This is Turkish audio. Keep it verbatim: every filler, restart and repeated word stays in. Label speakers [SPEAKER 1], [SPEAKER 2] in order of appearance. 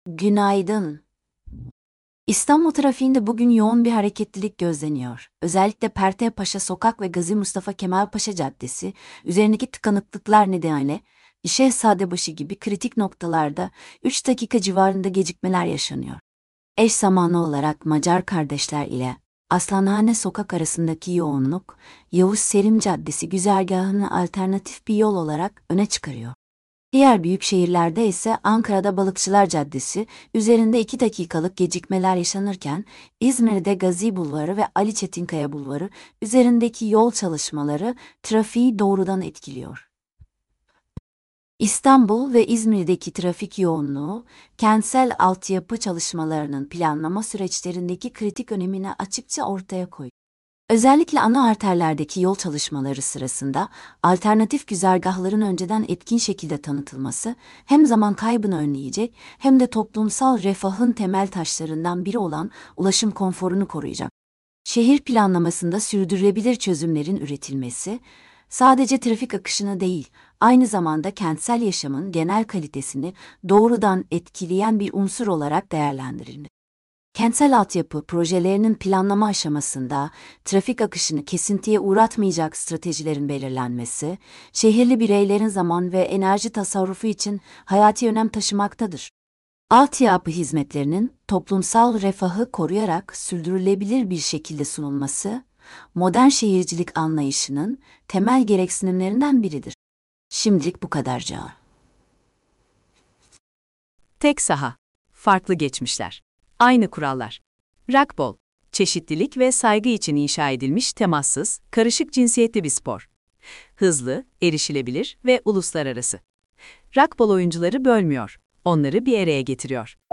[SPEAKER 1] Günaydın. İstanbul trafiğinde bugün yoğun bir hareketlilik gözleniyor. Özellikle Pertepaşa Sokak ve Gazi Mustafa Kemal Paşa Caddesi üzerindeki tıkanıklıklar nedeniyle Şehzadebaşı gibi kritik noktalarda üç dakika civarında gecikmeler yaşanıyor. Eş zamanlı olarak Macar kardeşler ile Aslanhane Sokak arasındaki yoğunluk, Yavuz Selim Caddesi güzergahını alternatif bir yol olarak öne çıkarıyor. Diğer büyük şehirlerde ise Ankara'da Balıkçılar Caddesi üzerinde iki dakikalık gecikmeler yaşanırken İzmir'de Gazi Bulvarı ve Ali Çetinkaya Bulvarı üzerindeki yol çalışmaları trafiği doğrudan etkiliyor. İstanbul ve İzmir'deki trafik yoğunluğu, kentsel altyapı çalışmalarının planlama süreçlerindeki kritik önemini açıkça ortaya koyuyor. Özellikle ana arterlerdeki yol çalışmaları sırasında alternatif güzergahların önceden etkin şekilde tanıtılması hem zaman kaybını önleyecek hem de toplumsal refahın temel taşlarından biri olan ulaşım konforunu koruyacak. Şehir planlamasında sürdürülebilir çözümlerin üretilmesi, sadece trafik akışını değil, aynı zamanda kentsel yaşamın genel kalitesini doğrudan etkileyen bir unsur olarak değerlendirilir. Kentsel altyapı projelerinin planlama aşamasında trafik akışını kesintiye uğratmayacak stratejilerin belirlenmesi, şehirli bireylerin zaman ve enerji tasarrufu için hayati önem taşımaktadır. Altyapı hizmetlerinin toplumsal refahı koruyarak sürdürülebilir bir şekilde sunulması, modern şehircilik anlayışının temel gereksinimlerinden biridir. Şimdilik bu kadarca.
[SPEAKER 2] Tek saha. Farklı geçmişler. Aynı kurallar. Rugby, çeşitlilik ve saygı için inşa edilmiş temassız, karışık cinsiyetli bir spor. Hızlı, erişilebilir ve uluslararası. Rugby oyuncuları bölmüyor, onları bir araya getiriyor.